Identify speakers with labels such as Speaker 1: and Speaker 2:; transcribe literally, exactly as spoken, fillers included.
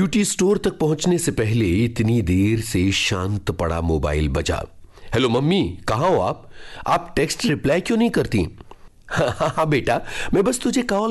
Speaker 1: Beauty store तक पहुंचने से पहले इतनी देर से शांत पड़ा मोबाइल बजा। हेलो मम्मी, कहाँ हो आप? आप टेक्स्ट रिप्लाई क्यों नहीं करती? हाँ हाँ बेटा, मैं बस तुझे कॉल